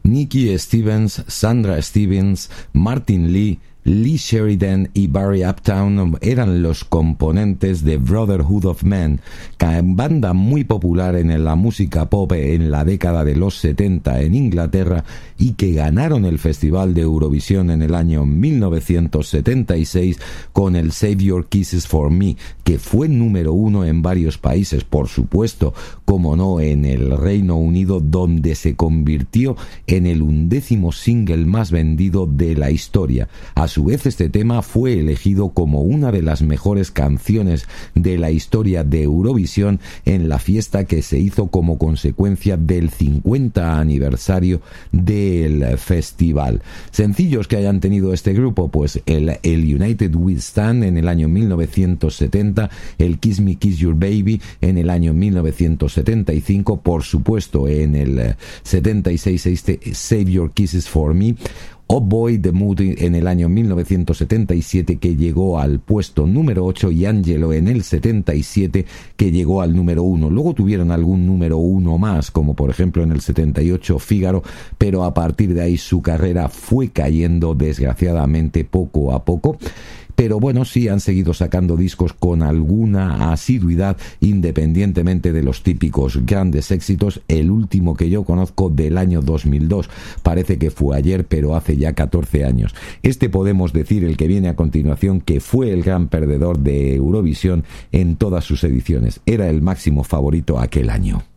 Nicky Stevens, Sandra Stevens, Martin Lee, Lee Sheridan y Barry Uptown eran los componentes de Brotherhood of Men, banda muy popular en la música pop en la década de los 70 en Inglaterra y que ganaron el Festival de Eurovisión en el año 1976 con el Save Your Kisses for Me, que fue número 1 en varios países, por supuesto, como no en el Reino Unido, donde se convirtió en el 11º single más vendido de la historia. A su vez, este tema fue elegido como una de las mejores canciones de la historia de Eurovisión en la fiesta que se hizo como consecuencia del 50 aniversario del festival. Sencillos que hayan tenido este grupo, pues el United We Stand en el año 1970, el Kiss Me Kiss Your Baby en el año 1975, por supuesto en el 76 este Save Your Kisses for Me, Oh Boy the Mood en el año 1977 que llegó al puesto número 8 y Angelo en el 77 que llegó al número 1. Luego tuvieron algún número 1 más, como por ejemplo en el 78 Fígaro, pero a partir de ahí su carrera fue cayendo desgraciadamente poco a poco. Pero bueno, sí han seguido sacando discos con alguna asiduidad independientemente de los típicos grandes éxitos. El último que yo conozco del año 2002, parece que fue ayer, pero hace ya 14 años. Este podemos decir, el que viene a continuación, que fue el gran perdedor de Eurovisión en todas sus ediciones. Era el máximo favorito aquel año.